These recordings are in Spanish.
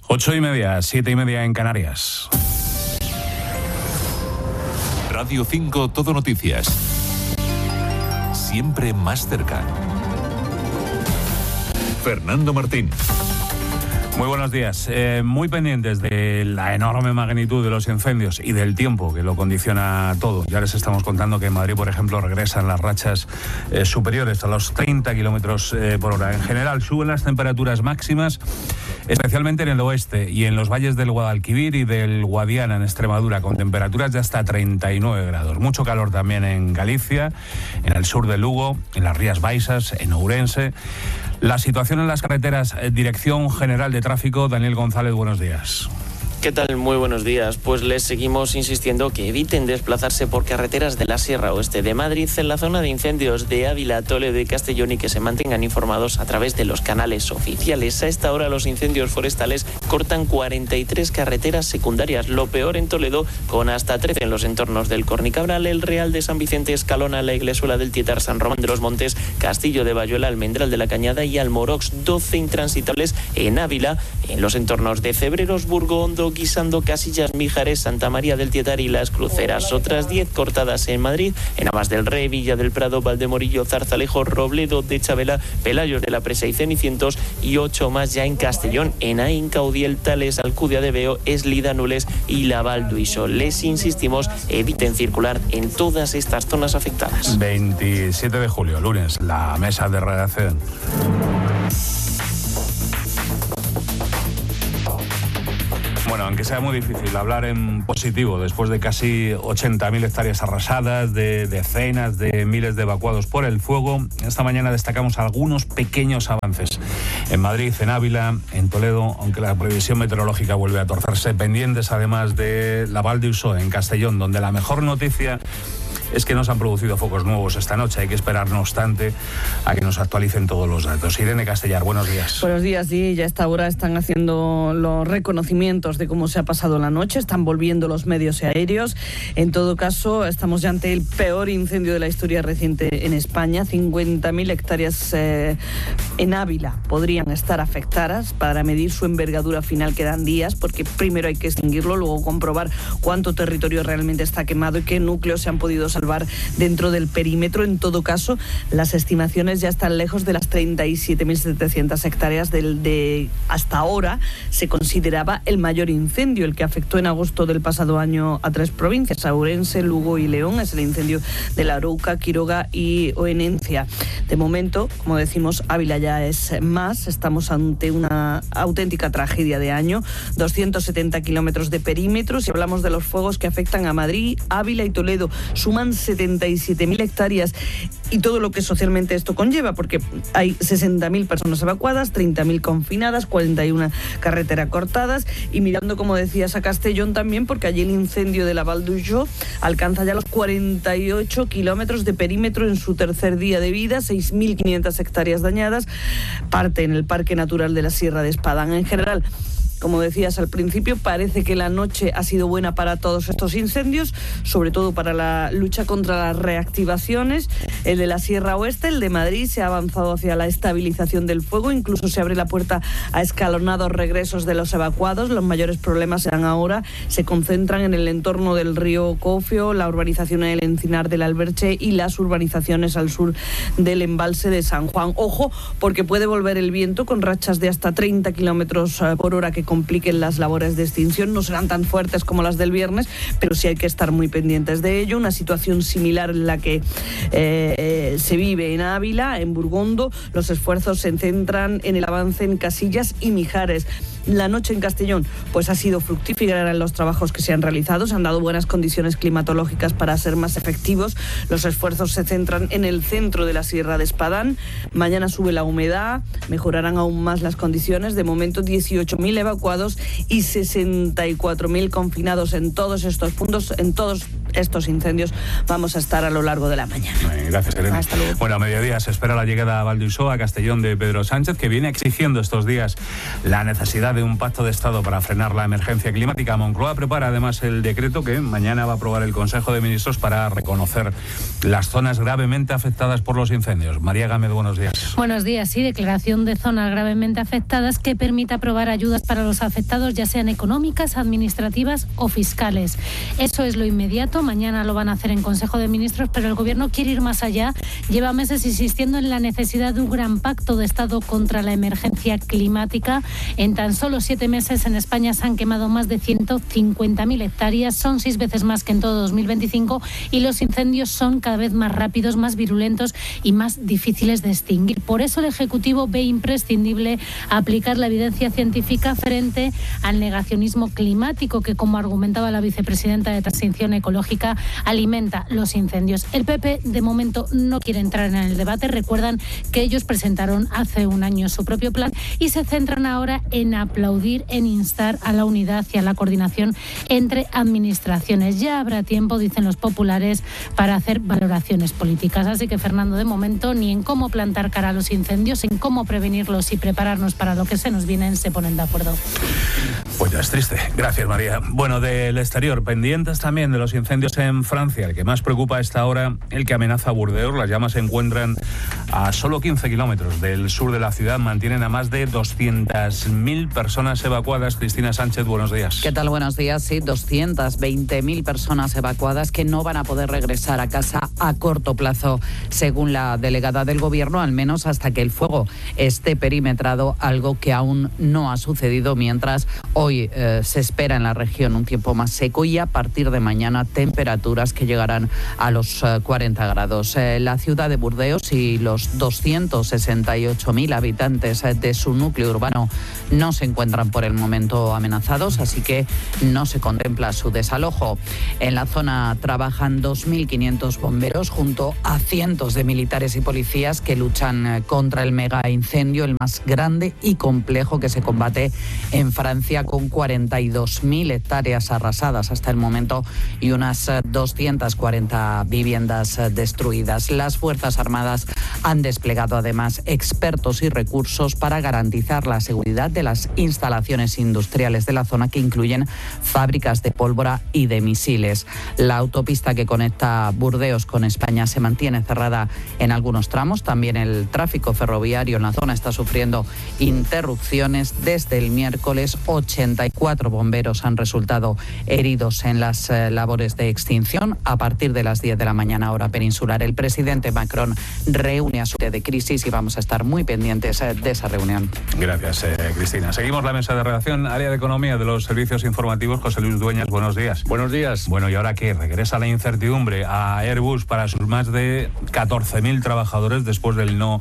8:30, 7:30 en Canarias. Radio 5 Todo Noticias. Siempre más cerca. Fernando Martín. Muy buenos días. Muy pendientes de la enorme magnitud de los incendios y del tiempo que lo condiciona todo. Ya les estamos contando que en Madrid, por ejemplo, regresan las rachas superiores a los 30 kilómetros por hora. En general, suben las temperaturas máximas, especialmente en el oeste y en los valles del Guadalquivir y del Guadiana, en Extremadura, con temperaturas de hasta 39 grados. Mucho calor también en Galicia, en el sur de Lugo, en las Rías Baixas, en Ourense. La situación en las carreteras, Dirección General de Tráfico, Daniel González, buenos días. ¿Qué tal? Muy buenos días. Pues les seguimos insistiendo que eviten desplazarse por carreteras de la Sierra Oeste de Madrid, en la zona de incendios de Ávila, Toledo y Castellón, y que se mantengan informados a través de los canales oficiales. A esta hora los incendios forestales cortan 43 carreteras secundarias. Lo peor en Toledo, con hasta 13 en los entornos del Cornicabral, el Real de San Vicente, Escalona, la Iglesuela del Tietar, San Román de los Montes, Castillo de Bayuela, Almendral de la Cañada y Almorox. 12 intransitables en Ávila, en los entornos de Cebreros, Burgo Hondo, Guisando, Casillas, Mijares, Santa María del Tietar y Las Cruceras. Otras 10 cortadas en Madrid, en Navas del Rey, Villa del Prado, Valdemorillo, Zarzalejo, Robledo de Chabela, Pelayos de la Presa y Cenicientos, y 8 más ya en Castellón, en Aín, Caudiel, Tales, Alcudia de Veo, Eslida, Nules y Laval d'Uixó. Les insistimos, eviten circular en todas estas zonas afectadas. 27 de julio, lunes, la mesa de redacción. Bueno, aunque sea muy difícil hablar en positivo después de casi 80.000 hectáreas arrasadas, de decenas de miles de evacuados por el fuego, esta mañana destacamos algunos pequeños avances. En Madrid, en Ávila, en Toledo, aunque la previsión meteorológica vuelve a torcerse, pendientes además de Laval d'Uixó, en Castellón, donde la mejor noticia es que no se han producido focos nuevos esta noche. Hay que esperar, no obstante, a que nos actualicen todos los datos. Irene Castellar, buenos días. Buenos días, sí. Ya a esta hora están haciendo los reconocimientos de cómo se ha pasado la noche. Están volviendo los medios aéreos. En todo caso, estamos ya ante el peor incendio de la historia reciente en España. 50.000 hectáreas en Ávila podrían estar afectadas. Para medir su envergadura final quedan días, porque primero hay que extinguirlo, luego comprobar cuánto territorio realmente está quemado y qué núcleos se han podido salvar dentro del perímetro. En todo caso, las estimaciones ya están lejos de las 37.700 hectáreas de hasta ahora se consideraba el mayor incendio, el que afectó en agosto del pasado año a 3 provincias, Ourense, Lugo y León. Es el incendio de La Arouca, Quiroga y Oenencia. De momento, como decimos, Ávila ya es más. Estamos ante una auténtica tragedia de año. 270 kilómetros de perímetro. Si hablamos de los fuegos que afectan a Madrid, Ávila y Toledo, suman 77.000 hectáreas y todo lo que socialmente esto conlleva, porque hay 60.000 personas evacuadas, 30.000 confinadas, 41 carreteras cortadas, y mirando, como decías, a Castellón también, porque allí el incendio de Laval d'Uixó alcanza ya los 48 kilómetros de perímetro en su tercer día de vida, 6.500 hectáreas dañadas, parte en el Parque Natural de la Sierra de Espadán. En general, como decías al principio, parece que la noche ha sido buena para todos estos incendios, sobre todo para la lucha contra las reactivaciones. El de la Sierra Oeste, el de Madrid, se ha avanzado hacia la estabilización del fuego, incluso se abre la puerta a escalonados regresos de los evacuados. Los mayores problemas se concentran en el entorno del río Cofio, la urbanización en el Encinar del Alberche y las urbanizaciones al sur del embalse de San Juan. Ojo, porque puede volver el viento con rachas de hasta 30 kilómetros por hora que compliquen las labores de extinción. No serán tan fuertes como las del viernes, pero sí hay que estar muy pendientes de ello. Una situación similar en la que se vive en Ávila, en Burgondo. Los esfuerzos se centran en el avance en Casillas y Mijares. La noche en Castellón pues ha sido fructífera en los trabajos que se han realizado. Se han dado buenas condiciones climatológicas para ser más efectivos. Los esfuerzos se centran en el centro de la Sierra de Espadán. Mañana sube la humedad, mejorarán aún más las condiciones. De momento 18.000 evacuados y 64.000 confinados en todos estos puntos, en todos estos incendios vamos a estar a lo largo de la mañana. Gracias, Elena. Hasta luego. Bueno, a mediodía se espera la llegada a Valdisó, a Castellón, de Pedro Sánchez, que viene exigiendo estos días la necesidad de un pacto de Estado para frenar la emergencia climática. Moncloa prepara además el decreto que mañana va a aprobar el Consejo de Ministros para reconocer las zonas gravemente afectadas por los incendios. María Gámez, buenos días. Buenos días. Sí, declaración de zonas gravemente afectadas que permite aprobar ayudas para los afectados, ya sean económicas, administrativas o fiscales. Eso es lo inmediato. Mañana lo van a hacer en Consejo de Ministros, pero el Gobierno quiere ir más allá. Lleva meses insistiendo en la necesidad de un gran pacto de Estado contra la emergencia climática. En tan solo 7 meses en España se han quemado más de 150.000 hectáreas. Son 6 veces más que en todo 2025 y los incendios son cada vez más rápidos, más virulentos y más difíciles de extinguir. Por eso el Ejecutivo ve imprescindible aplicar la evidencia científica frente al negacionismo climático que, como argumentaba la vicepresidenta de Transición Ecológica, alimenta los incendios. El PP de momento no quiere entrar en el debate. Recuerdan que ellos presentaron hace un año su propio plan y se centran ahora en aplaudir, en instar a la unidad y a la coordinación entre administraciones. Ya habrá tiempo, dicen los populares, para hacer valoraciones políticas. Así que, Fernando, de momento ni en cómo plantar cara a los incendios, en cómo prevenirlos y prepararnos para lo que se nos vienen, se ponen de acuerdo. Pues ya es triste. Gracias, María. Bueno, del exterior, pendientes también de los incendios en Francia. El que más preocupa a esta hora, el que amenaza a Burdeos. Las llamas se encuentran a solo 15 kilómetros del sur de la ciudad. Mantienen a más de 200.000 personas evacuadas. Cristina Sánchez, buenos días. ¿Qué tal? Buenos días. Sí, 220.000 personas evacuadas que no van a poder regresar a casa a corto plazo, según la delegada del Gobierno, al menos hasta que el fuego esté perimetrado, algo que aún no ha sucedido, mientras hoy se espera en la región un tiempo más seco y a partir de mañana temperaturas que llegarán a los 40 grados. La ciudad de Burdeos y los 268.000 habitantes de su núcleo urbano no se encuentran por el momento amenazados, así que no se contempla su desalojo. En la zona trabajan 2.500 bomberos junto a cientos de militares y policías que luchan contra el mega incendio, el más grande y complejo que se combate en Francia, con 42.000 hectáreas arrasadas hasta el momento y unas 240 viviendas destruidas. Las Fuerzas Armadas han desplegado además expertos y recursos para garantizar la seguridad de las instalaciones industriales de la zona, que incluyen fábricas de pólvora y de misiles. La autopista que conecta Burdeos con España se mantiene cerrada en algunos tramos. También el tráfico ferroviario en la zona está sufriendo interrupciones desde el miércoles. 84 bomberos han resultado heridos en las labores de extinción. A partir de las 10 de la mañana, hora peninsular, el presidente Macron reúne a su comité de crisis y vamos a estar muy pendientes de esa reunión. Gracias, Cristina. Seguimos la mesa de redacción. Área de Economía de los Servicios Informativos, José Luis Dueñas, buenos días. Buenos días. Bueno, ¿y ahora qué? Regresa la incertidumbre a Airbus para sus más de 14.000 trabajadores después del no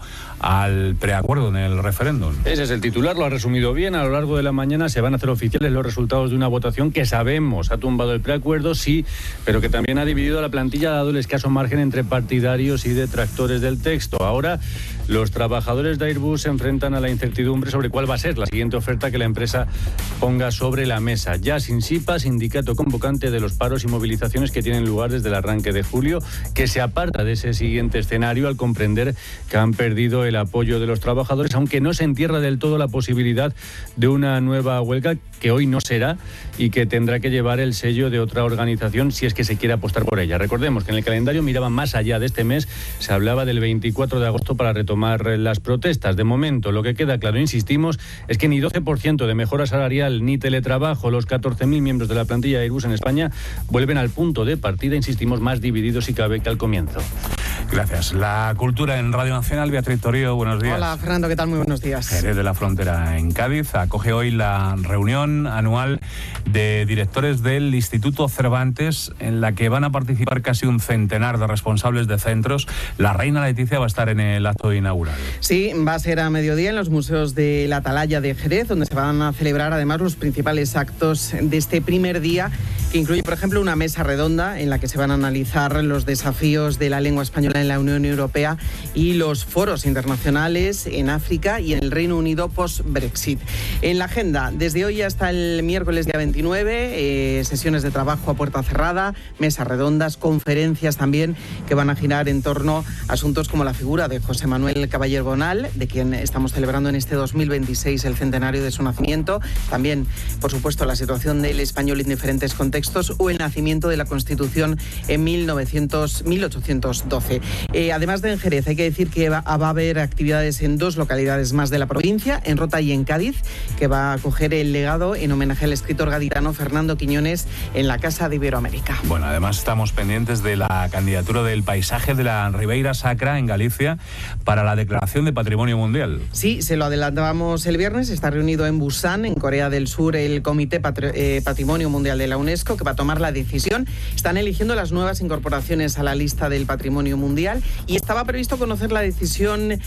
al preacuerdo en el referéndum. Ese es el titular, lo ha resumido bien. A lo largo de la mañana se van a hacer oficiales los resultados de una votación que sabemos ha tumbado el preacuerdo, sí, pero que también ha dividido a la plantilla, dado el escaso margen entre partidarios y detractores del texto. Ahora, los trabajadores de Airbus se enfrentan a la incertidumbre sobre cuál va a ser la siguiente oferta que la empresa ponga sobre la mesa. Ya SINSIPA, sindicato convocante de los paros y movilizaciones que tienen lugar desde el arranque de julio, que se aparta de ese siguiente escenario al comprender que han perdido el apoyo de los trabajadores, aunque no se entierra del todo la posibilidad de una nueva huelga, que hoy no será y que tendrá que llevar el sello de otra organización si es que se quiere apostar por ella. Recordemos que en el calendario miraba más allá de este mes, se hablaba del 24 de agosto para retomar las protestas. De momento, lo que queda claro, insistimos, es que ni 12% de mejora salarial ni teletrabajo, los 14.000 miembros de la plantilla Airbus en España vuelven al punto de partida, insistimos, más divididos si cabe que al comienzo. Gracias. La cultura en Radio Nacional, Beatriz Torío, buenos días. Hola, Fernando, ¿qué tal? Muy buenos días. Jerez de la Frontera, en Cádiz, acoge hoy la reunión anual de directores del Instituto Cervantes, en la que van a participar casi un centenar de responsables de centros. La reina Leticia va a estar en el acto inaugural. Sí, va a ser a mediodía en los museos de la Atalaya de Jerez, donde se van a celebrar además los principales actos de este primer día, que incluye, por ejemplo, una mesa redonda en la que se van a analizar los desafíos de la lengua española internacional en la Unión Europea y los foros internacionales en África y en el Reino Unido post-Brexit. En la agenda, desde hoy hasta el miércoles día 29, sesiones de trabajo a puerta cerrada, mesas redondas, conferencias también que van a girar en torno a asuntos como la figura de José Manuel Caballero Bonal, de quien estamos celebrando en este 2026 el centenario de su nacimiento. También, por supuesto, la situación del español en diferentes contextos o el nacimiento de la Constitución en 1812. Además de en Jerez, hay que decir que va a haber actividades en 2 localidades más de la provincia, en Rota y en Cádiz, que va a acoger el legado en homenaje al escritor gaditano Fernando Quiñones en la Casa de Iberoamérica. Bueno, además estamos pendientes de la candidatura del paisaje de la Ribeira Sacra en Galicia para la declaración de Patrimonio Mundial. Sí, se lo adelantábamos el viernes. Está reunido en Busan, en Corea del Sur, el Comité Patrimonio Mundial de la UNESCO, que va a tomar la decisión. Están eligiendo las nuevas incorporaciones a la lista del Patrimonio Mundial y estaba previsto conocer la decisión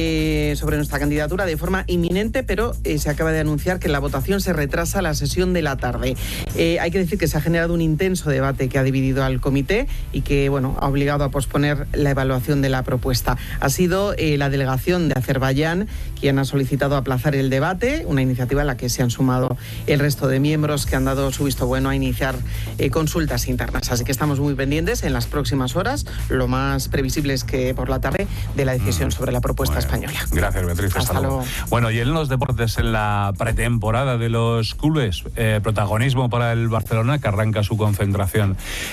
sobre nuestra candidatura de forma inminente, pero se acaba de anunciar que la votación se retrasa a la sesión de la tarde. Hay que decir que se ha generado un intenso debate que ha dividido al comité y que, bueno, ha obligado a posponer la evaluación de la propuesta. Ha sido la delegación de Azerbaiyán quien ha solicitado aplazar el debate, una iniciativa a la que se han sumado el resto de miembros que han dado su visto bueno a iniciar consultas internas. Así que estamos muy pendientes en las próximas horas, lo más previsible es que por la tarde, de la decisión sobre la propuesta española. Gracias, Beatriz. Hasta luego. Bueno, y en los deportes, en la pretemporada de los clubes, protagonismo para el Barcelona, que arranca su concentración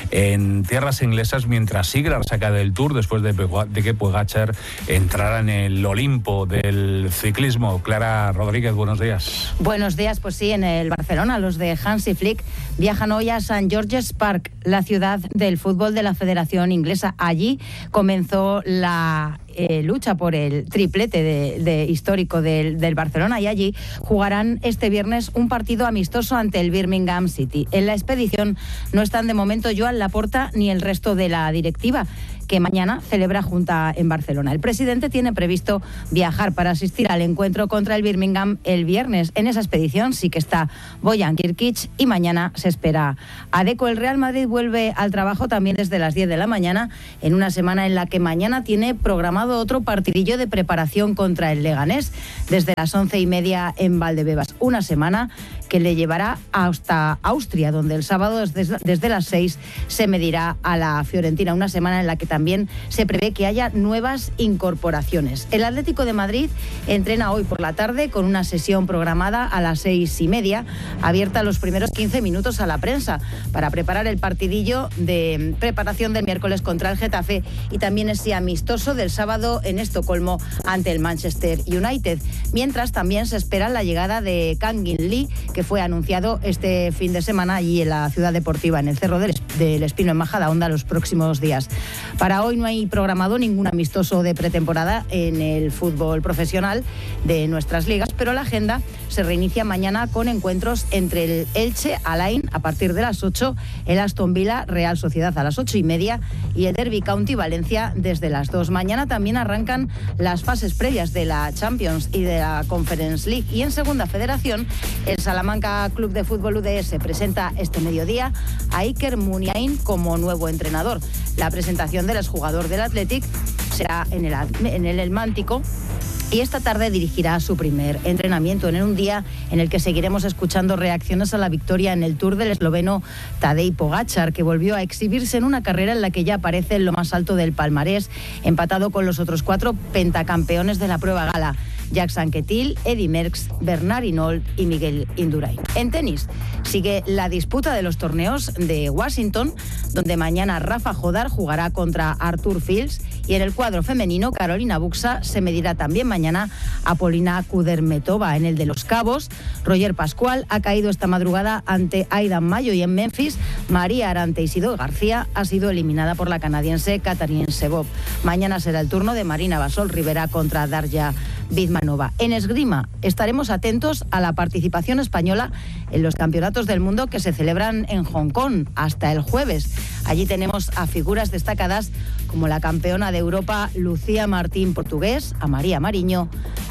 en tierras inglesas mientras sigue la resaca del Tour después de que Pogačar entrara en el Olimpo del ciclismo. Clara Rodríguez, buenos días. Buenos días, pues sí, en el Barcelona los de Hansi Flick viajan hoy a St. George's Park, la ciudad del fútbol de la Federación Inglesa. Allí comenzó la lucha por el triplete histórico del Barcelona y allí jugarán este viernes un partido amistoso ante el Birmingham City. En la expedición no están de momento Joan Laporta ni el resto de la directiva, que mañana celebra junta en Barcelona. El presidente tiene previsto viajar para asistir al encuentro contra el Birmingham el viernes. En esa expedición sí que está Bojan Kirkic y mañana se espera a Deco. El Real Madrid vuelve al trabajo también desde las 10 de la mañana, en una semana en la que mañana tiene programado otro partidillo de preparación contra el Leganés, desde las 11:30 en Valdebebas. Una semana que le llevará hasta Austria, donde el sábado desde las 6 se medirá a la Fiorentina. Una semana en la que también se prevé que haya nuevas incorporaciones. El Atlético de Madrid entrena hoy por la tarde con una sesión programada a las 6:30, abierta los primeros 15 minutos a la prensa para preparar el partidillo de preparación del miércoles contra el Getafe y también ese amistoso del sábado en Estocolmo ante el Manchester United. Mientras también se espera la llegada de Kangin Lee, que fue anunciado este fin de semana allí en la ciudad deportiva, en el Cerro del Espino, en Majadahonda, los próximos días. Para hoy no hay programado ningún amistoso de pretemporada en el fútbol profesional de nuestras ligas, pero la agenda se reinicia mañana con encuentros entre el Elche, Alain, a partir de las 8, el Aston Villa, Real Sociedad a las 8:30 y el Derby County Valencia desde las 2. Mañana también arrancan las fases previas de la Champions y de la Conference League. Y en Segunda Federación, el Salamanca Club de Fútbol UDS presenta este mediodía a Iker Muniain como nuevo entrenador. La presentación del exjugador del Athletic será en el Elmántico y esta tarde dirigirá su primer entrenamiento en un día en el que seguiremos escuchando reacciones a la victoria en el Tour del esloveno Tadej Pogačar, que volvió a exhibirse en una carrera en la que ya aparece en lo más alto del palmarés, empatado con los otros 4 pentacampeones de la prueba gala: Jacques Anquetil, Eddy Merckx, Bernard Hinault y Miguel Indurain. En tenis sigue la disputa de los torneos de Washington, donde mañana Rafa Jodar jugará contra Arthur Fields, y en el cuadro femenino Carolina Buxa se medirá también mañana a Polina Kudermetova. En el de Los Cabos, Roger Pascual ha caído esta madrugada ante Aidan Mayo, y en Memphis María Arante Isidro García ha sido eliminada por la canadiense Katarina Sebov. Mañana será el turno de Marina Basol Rivera contra Darja Vidmanova. En esgrima estaremos atentos a la participación española en los campeonatos del mundo que se celebran en Hong Kong hasta el jueves. Allí tenemos a figuras destacadas como la campeona de Europa Lucía Martín portugués, a María Mariño,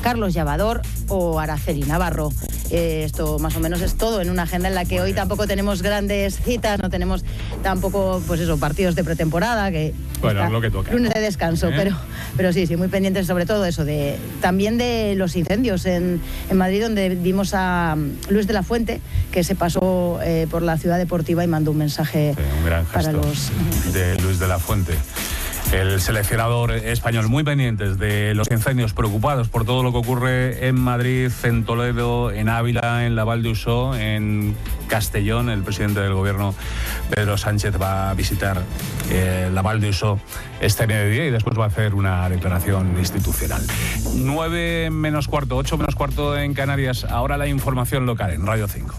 Carlos Llavador o Araceli Navarro. Esto más o menos es todo en una agenda en la que hoy tampoco tenemos grandes citas, no tenemos tampoco, pues eso, partidos de pretemporada, que bueno, es lo que toca, lunes de descanso, pero sí, muy pendientes sobre todo eso, también de los incendios en Madrid, donde vimos a Luis de la Fuente, que se pasó por la ciudad deportiva y mandó un mensaje un gran gesto para los de Luis de la Fuente. El seleccionador español, muy pendientes de los incendios, preocupados por todo lo que ocurre en Madrid, en Toledo, en Ávila, en la Val d'Uixó, en Castellón. El presidente del gobierno, Pedro Sánchez, va a visitar la Val d'Uixó este mediodía y después va a hacer una declaración institucional. 9 menos cuarto, 8 menos cuarto en Canarias. Ahora la información local en Radio 5.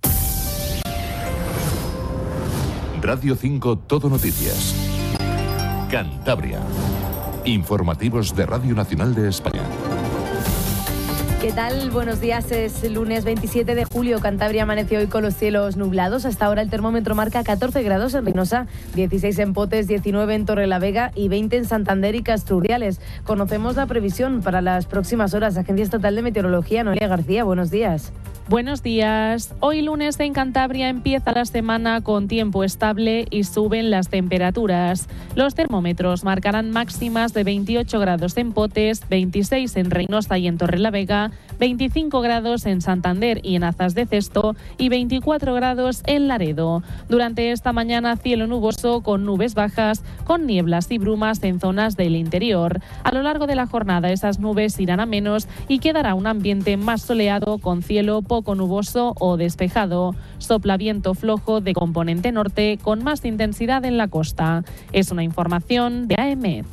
Radio 5 Todo Noticias. Cantabria. Informativos de Radio Nacional de España. ¿Qué tal? Buenos días, es lunes 27 de julio. Cantabria amaneció hoy con los cielos nublados. Hasta ahora el termómetro marca 14 grados en Reynosa, 16 en Potes, 19 en Torrelavega y 20 en Santander y Castrurdiales. Conocemos la previsión para las próximas horas. Agencia Estatal de Meteorología, Noelia García, buenos días. Buenos días. Hoy lunes en Cantabria empieza la semana con tiempo estable y suben las temperaturas. Los termómetros marcarán máximas de 28 grados en Potes, 26 en Reynosa y en Torrelavega, 25 grados en Santander y en Azas de Cesto y 24 grados en Laredo. Durante esta mañana cielo nuboso con nubes bajas, con nieblas y brumas en zonas del interior. A lo largo de la jornada esas nubes irán a menos y quedará un ambiente más soleado con cielo poco nuboso o despejado. Sopla viento flojo de componente norte con más intensidad en la costa. Es una información de AEMET.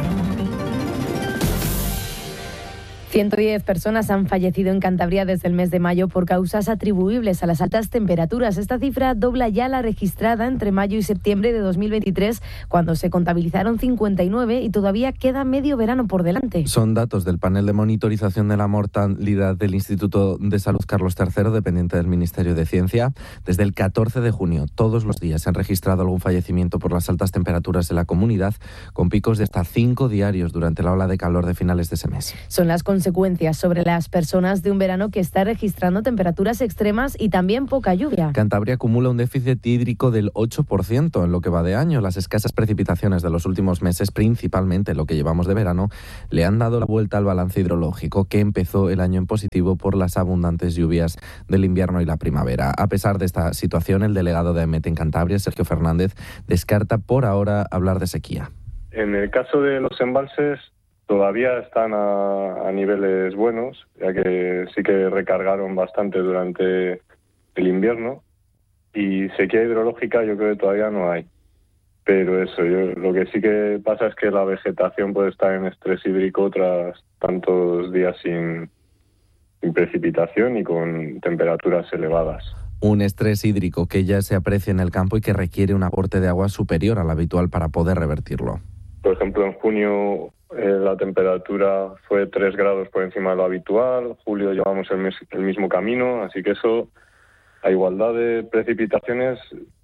110 personas han fallecido en Cantabria desde el mes de mayo por causas atribuibles a las altas temperaturas. Esta cifra dobla ya la registrada entre mayo y septiembre de 2023, cuando se contabilizaron 59 y todavía queda medio verano por delante. Son datos del panel de monitorización de la mortalidad del Instituto de Salud Carlos III, dependiente del Ministerio de Ciencia. Desde el 14 de junio, todos los días se han registrado algún fallecimiento por las altas temperaturas en la comunidad, con picos de hasta 5 diarios durante la ola de calor de finales de ese mes. Son las consecuencias sobre las personas de un verano que está registrando temperaturas extremas y también poca lluvia. Cantabria acumula un déficit hídrico del 8% en lo que va de año. Las escasas precipitaciones de los últimos meses, principalmente lo que llevamos de verano, le han dado la vuelta al balance hidrológico, que empezó el año en positivo por las abundantes lluvias del invierno y la primavera. A pesar de esta situación, el delegado de AEMET en Cantabria, Sergio Fernández, descarta por ahora hablar de sequía. En el caso de los embalses, todavía están a niveles buenos, ya que sí que recargaron bastante durante el invierno, y sequía hidrológica yo creo que todavía no hay. Pero eso, lo que sí que pasa es que la vegetación puede estar en estrés hídrico tras tantos días sin precipitación y con temperaturas elevadas. Un estrés hídrico que ya se aprecia en el campo y que requiere un aporte de agua superior al habitual para poder revertirlo. Por ejemplo, en junio la temperatura fue 3 grados por encima de lo habitual, julio llevamos el mismo camino, así que eso, a igualdad de precipitaciones,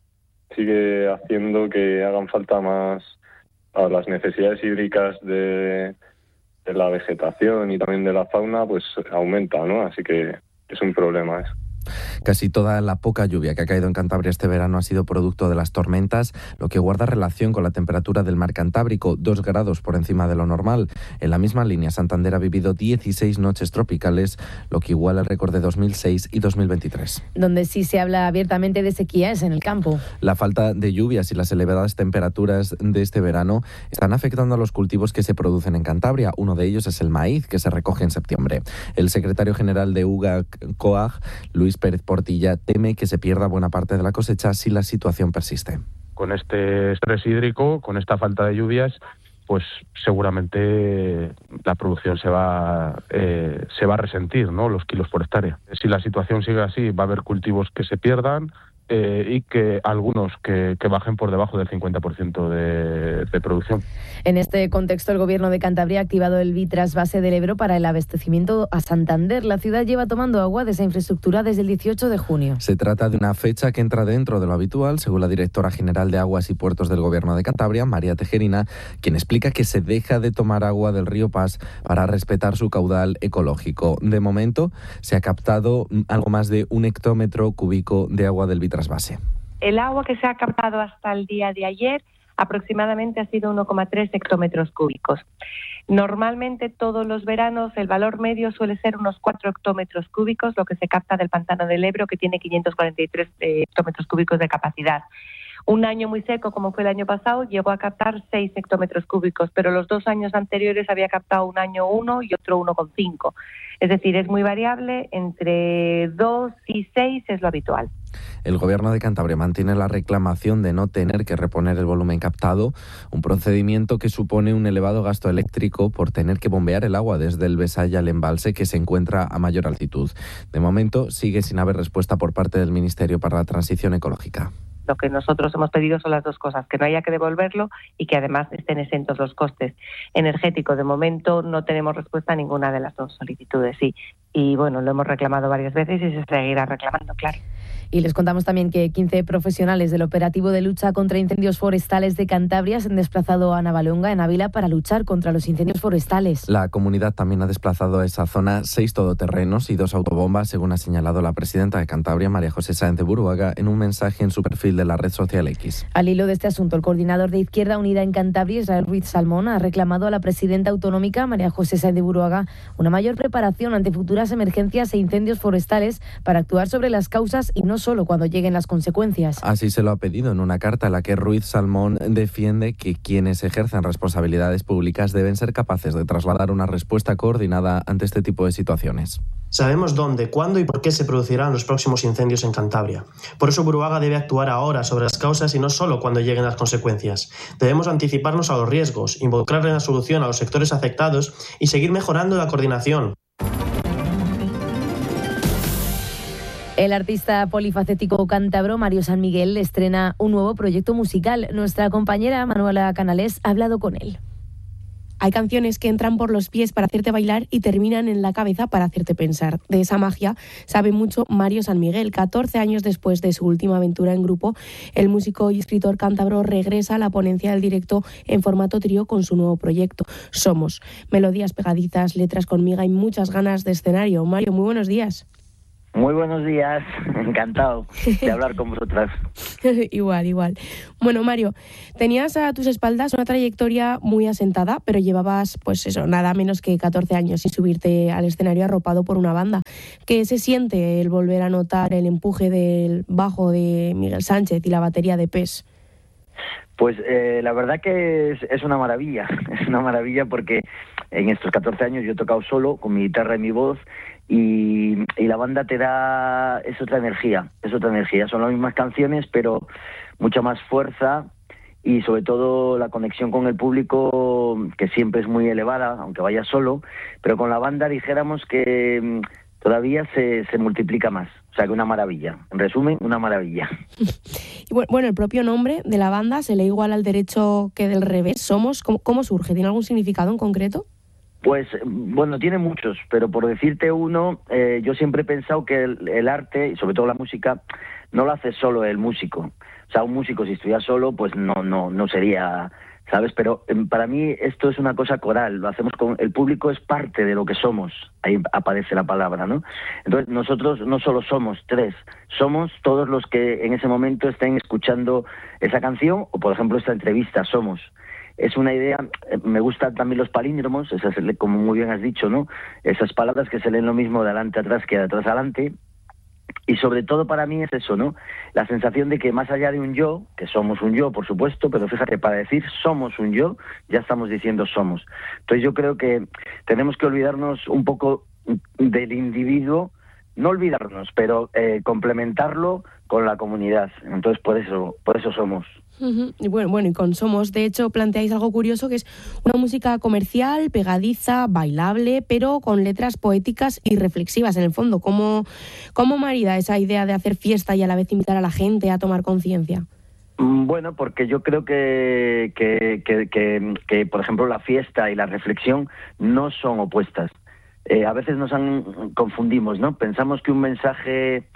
sigue haciendo que hagan falta más a las necesidades hídricas de la vegetación y también de la fauna, pues aumenta, ¿no? Así que es un problema eso. Casi toda la poca lluvia que ha caído en Cantabria este verano ha sido producto de las tormentas, lo que guarda relación con la temperatura del mar Cantábrico, 2 grados por encima de lo normal. En la misma línea, Santander ha vivido 16 noches tropicales, lo que iguala el récord de 2006 y 2023. Donde sí se habla abiertamente de sequía es en el campo. La falta de lluvias y las elevadas temperaturas de este verano están afectando a los cultivos que se producen en Cantabria. Uno de ellos es el maíz, que se recoge en septiembre. El secretario general de UGA-COAG, Luis Pérez Portilla, teme que se pierda buena parte de la cosecha si la situación persiste. Con este estrés hídrico, con esta falta de lluvias, pues seguramente la producción se va a resentir, ¿no? Los kilos por hectárea. Si la situación sigue así, va a haber cultivos que se pierdan, y que algunos que bajen por debajo del 50% de producción. En este contexto, el Gobierno de Cantabria ha activado el Bitrasvase del Ebro para el abastecimiento a Santander. La ciudad lleva tomando agua de esa infraestructura desde el 18 de junio. Se trata de una fecha que entra dentro de lo habitual, según la directora general de Aguas y Puertos del Gobierno de Cantabria, María Tejerina, quien explica que se deja de tomar agua del río Pas para respetar su caudal ecológico. De momento, se ha captado algo más de 1 hectómetro cúbico de agua del Bitrasvase. El agua que se ha captado hasta el día de ayer aproximadamente ha sido 1,3 hectómetros cúbicos. Normalmente todos los veranos el valor medio suele ser unos 4 hectómetros cúbicos, lo que se capta del pantano del Ebro, que tiene 543 hectómetros cúbicos de capacidad. Un año muy seco, como fue el año pasado, llegó a captar 6 hectómetros cúbicos, pero los 2 años anteriores había captado un año 1 y otro 1,5. Es decir, es muy variable, entre 2 y 6 es lo habitual. El Gobierno de Cantabria mantiene la reclamación de no tener que reponer el volumen captado, un procedimiento que supone un elevado gasto eléctrico por tener que bombear el agua desde el Besaya al embalse, que se encuentra a mayor altitud. De momento sigue sin haber respuesta por parte del Ministerio para la Transición Ecológica. Lo que nosotros hemos pedido son las dos cosas, que no haya que devolverlo y que además estén exentos los costes energéticos. De momento no tenemos respuesta a ninguna de las dos solicitudes, sí. Y bueno, lo hemos reclamado varias veces y se seguirá reclamando, claro. Y les contamos también que 15 profesionales del operativo de lucha contra incendios forestales de Cantabria se han desplazado a Navalonga, en Ávila, para luchar contra los incendios forestales. La comunidad también ha desplazado a esa zona 6 todoterrenos y 2 autobombas, según ha señalado la presidenta de Cantabria, María José Sáenz de Buruaga, en un mensaje en su perfil de la red social X. Al hilo de este asunto, el coordinador de Izquierda Unida en Cantabria, Israel Ruiz Salmón, ha reclamado a la presidenta autonómica, María José Sáenz de Buruaga, una mayor preparación ante futuras emergencias e incendios forestales para actuar sobre las causas y no solo cuando lleguen las consecuencias. Así se lo ha pedido en una carta en la que Ruiz Salmón defiende que quienes ejercen responsabilidades públicas deben ser capaces de trasladar una respuesta coordinada ante este tipo de situaciones. Sabemos dónde, cuándo y por qué se producirán los próximos incendios en Cantabria. Por eso Buruaga debe actuar ahora sobre las causas y no solo cuando lleguen las consecuencias. Debemos anticiparnos a los riesgos, involucrar en la solución a los sectores afectados y seguir mejorando la coordinación. El artista polifacético cántabro Mario San Miguel estrena un nuevo proyecto musical. Nuestra compañera Manuela Canales ha hablado con él. Hay canciones que entran por los pies para hacerte bailar y terminan en la cabeza para hacerte pensar. De esa magia sabe mucho Mario San Miguel. 14 años después de su última aventura en grupo, el músico y escritor cántabro regresa a la ponencia del directo en formato trío con su nuevo proyecto, Somos. Melodías pegadizas, letras con miga y muchas ganas de escenario. Mario, muy buenos días. Muy buenos días, encantado de hablar con vosotras. Igual. Bueno, Mario, tenías a tus espaldas una trayectoria muy asentada, pero llevabas, pues eso, nada menos que 14 años sin subirte al escenario arropado por una banda. ¿Qué se siente el volver a notar el empuje del bajo de Miguel Sánchez y la batería de Pes? Pues la verdad que es una maravilla porque en estos 14 años yo he tocado solo, con mi guitarra y mi voz, y la banda te da, es otra energía, son las mismas canciones pero mucha más fuerza y sobre todo la conexión con el público, que siempre es muy elevada, aunque vaya solo, pero con la banda dijéramos que todavía se multiplica más. O sea que una maravilla. En resumen, una maravilla. Y bueno, el propio nombre de la banda se lee igual al derecho que del revés. Somos. ¿Cómo surge? ¿Tiene algún significado en concreto? Pues bueno, tiene muchos, pero por decirte uno, yo siempre he pensado que el arte, y sobre todo la música, no lo hace solo el músico. O sea, un músico si estuviera solo, pues no sería, ¿sabes? Pero para mí esto es una cosa coral, lo hacemos con el público, es parte de lo que somos, ahí aparece la palabra, ¿no? Entonces nosotros no solo somos 3, somos todos los que en ese momento estén escuchando esa canción o por ejemplo esta entrevista, somos. Es una idea, me gustan también los palíndromos, esas, como muy bien has dicho, ¿no? Esas palabras que se leen lo mismo de adelante atrás que de atrás adelante. Y sobre todo para mí es eso, ¿no? La sensación de que más allá de un yo, que somos un yo, por supuesto, pero fíjate, para decir somos un yo, ya estamos diciendo somos. Entonces yo creo que tenemos que olvidarnos un poco del individuo no olvidarnos, pero complementarlo con la comunidad. Entonces, por eso somos. Y bueno, y con Somos, de hecho, planteáis algo curioso, que es una música comercial, pegadiza, bailable, pero con letras poéticas y reflexivas en el fondo. ¿Cómo marida esa idea de hacer fiesta y a la vez invitar a la gente a tomar conciencia? Bueno, porque yo creo que, por ejemplo, la fiesta y la reflexión no son opuestas. A veces confundimos, ¿no? Pensamos que un mensaje,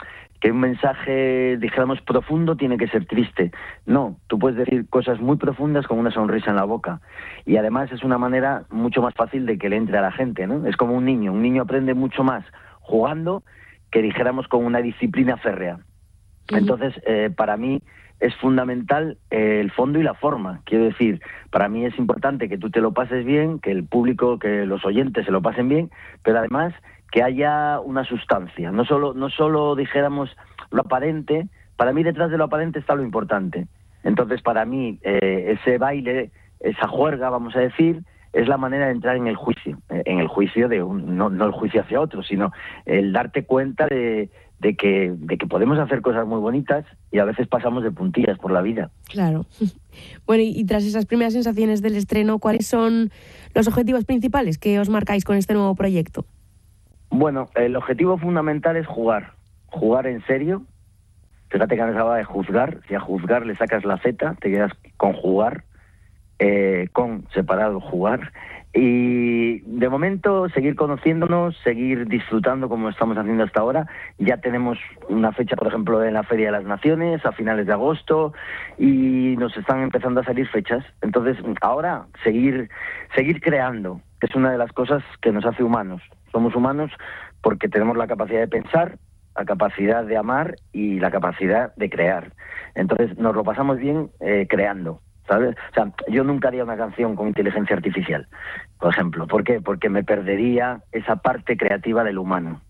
dijéramos, profundo tiene que ser triste. No, tú puedes decir cosas muy profundas con una sonrisa en la boca. Y además es una manera mucho más fácil de que le entre a la gente, ¿no? Es como un niño. Un niño aprende mucho más jugando que, dijéramos, con una disciplina férrea. Entonces, para mí es fundamental el fondo y la forma. Quiero decir, para mí es importante que tú te lo pases bien, que el público, que los oyentes se lo pasen bien, pero además que haya una sustancia. No solo dijéramos lo aparente. Para mí detrás de lo aparente está lo importante. Entonces, para mí, ese baile, esa juerga, vamos a decir, es la manera de entrar en el juicio. En el juicio no el juicio hacia otro, sino el darte cuenta de que podemos hacer cosas muy bonitas y a veces pasamos de puntillas por la vida. Claro. Bueno, y tras esas primeras sensaciones del estreno, ¿cuáles son los objetivos principales que os marcáis con este nuevo proyecto? Bueno, el objetivo fundamental es jugar en serio. Fíjate que antes hablaba de juzgar. Si a juzgar le sacas la Z, te quedas con jugar, con separado jugar. Y de momento seguir conociéndonos, seguir disfrutando como estamos haciendo hasta ahora. Ya tenemos una fecha, por ejemplo, en la Feria de las Naciones a finales de agosto y nos están empezando a salir fechas. Entonces ahora seguir creando, que es una de las cosas que nos hace humanos. Somos humanos porque tenemos la capacidad de pensar, la capacidad de amar y la capacidad de crear. Entonces nos lo pasamos bien creando, ¿sabes? O sea, yo nunca haría una canción con inteligencia artificial, por ejemplo. ¿Por qué? Porque me perdería esa parte creativa del humano.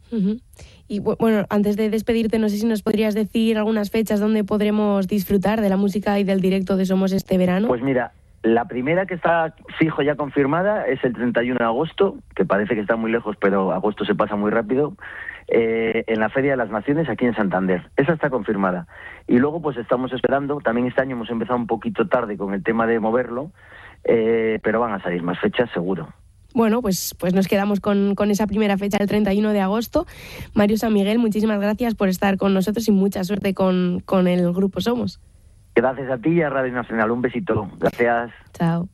Y bueno, antes de despedirte, no sé si nos podrías decir algunas fechas donde podremos disfrutar de la música y del directo de Somos este verano. Pues mira, la primera que está fijo ya confirmada es el 31 de agosto, que parece que está muy lejos, pero agosto se pasa muy rápido, en la Feria de las Naciones aquí en Santander. Esa está confirmada. Y luego pues estamos esperando, también este año hemos empezado un poquito tarde con el tema de moverlo, pero van a salir más fechas seguro. Bueno, pues nos quedamos con esa primera fecha, el 31 de agosto. Mario San Miguel, muchísimas gracias por estar con nosotros y mucha suerte con el grupo Somos. Gracias a ti y a Radio Nacional. Un besito. Gracias. Chao.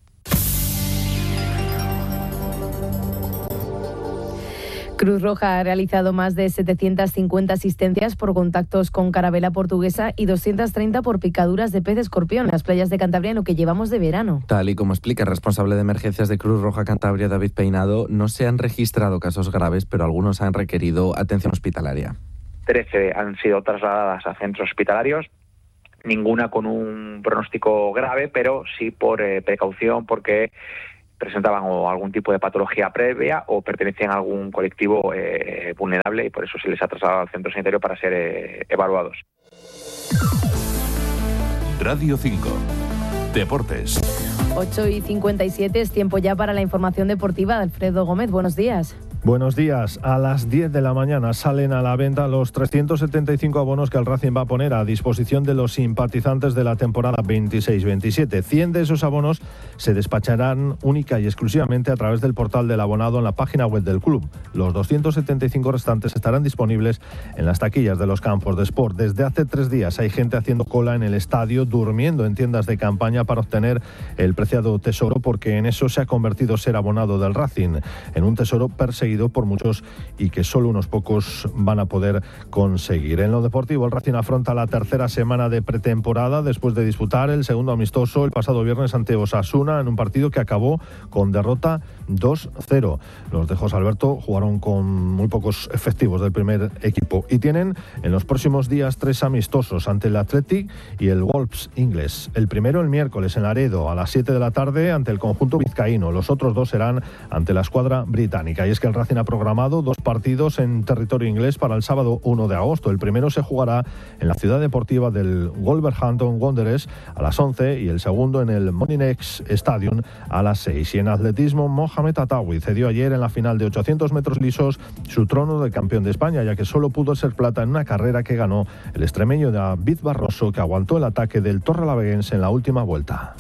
Cruz Roja ha realizado más de 750 asistencias por contactos con carabela portuguesa y 230 por picaduras de pez escorpión en las playas de Cantabria en lo que llevamos de verano. Tal y como explica el responsable de emergencias de Cruz Roja Cantabria, David Peinado, no se han registrado casos graves, pero algunos han requerido atención hospitalaria. 13 han sido trasladadas a centros hospitalarios. Ninguna con un pronóstico grave, pero sí por precaución, porque presentaban o algún tipo de patología previa o pertenecían a algún colectivo vulnerable, y por eso se les ha trasladado al centro sanitario para ser evaluados. Radio 5. Deportes. 8:57, es tiempo ya para la información deportiva. Alfredo Gómez, buenos días. Buenos días. A las 10 de la mañana salen a la venta los 375 abonos que el Racing va a poner a disposición de los simpatizantes de la temporada 26-27. 100 de esos abonos se despacharán única y exclusivamente a través del portal del abonado en la página web del club. Los 275 restantes estarán disponibles en las taquillas de los campos de sport. Desde hace 3 días hay gente haciendo cola en el estadio, durmiendo en tiendas de campaña para obtener el preciado tesoro, porque en eso se ha convertido ser abonado del Racing, en un tesoro perseguido por muchos y que solo unos pocos van a poder conseguir. En lo deportivo, el Racing afronta la tercera semana de pretemporada después de disputar el segundo amistoso el pasado viernes ante Osasuna en un partido que acabó con derrota 2-0. Los de José Alberto jugaron con muy pocos efectivos del primer equipo y tienen en los próximos días 3 amistosos ante el Athletic y el Wolves inglés. El primero el miércoles en Laredo a las 7 de la tarde ante el conjunto vizcaíno. Los otros 2 serán ante la escuadra británica. Y es que el Racing ha programado 2 partidos en territorio inglés para el sábado 1 de agosto. El primero se jugará en la ciudad deportiva del Wolverhampton Wanderers a las 11 y el segundo en el Molineux Stadium a las 6. Y en atletismo, Mohamed Atawi cedió ayer en la final de 800 metros lisos su trono de campeón de España, ya que solo pudo ser plata en una carrera que ganó el extremeño David Barroso, que aguantó el ataque del torrelaveguense en la última vuelta.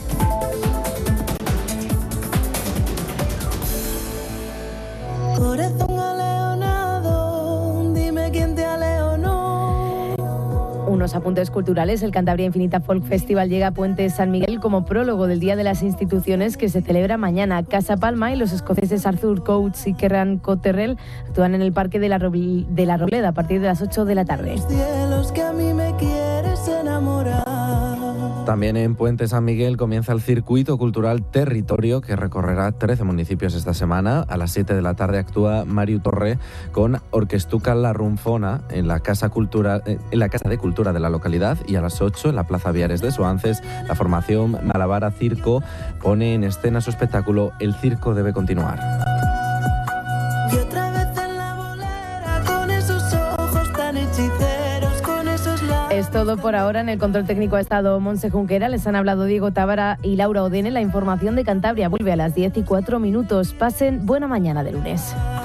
Corazón aleonado, dime quién te aleonó. Unos apuntes culturales. El Cantabria Infinita Folk Festival llega a Puente San Miguel como prólogo del Día de las Instituciones, que se celebra mañana. Casa Palma y los escoceses Arthur Coates y Kerran Cotterrell actúan en el Parque de la Robleda a partir de las 8 de la tarde. Cielos que a mí me quieres enamorar. También en Puente San Miguel comienza el circuito cultural Territorio, que recorrerá 13 municipios esta semana. A las 7 de la tarde actúa Mariu Torre con Orquestuca La Rumfona en la Casa de Cultura de la localidad, y a las 8 en la Plaza Viares de Soances la formación Malabara Circo pone en escena su espectáculo El circo debe continuar. Y otra vez en la bolera con esos ojos tan hechiceros, con esos labios. Es todo por ahora. En el control técnico ha estado Monse Junquera, les han hablado Diego Tábara y Laura Odene. La información de Cantabria vuelve a las 10:04. Pasen buena mañana de lunes.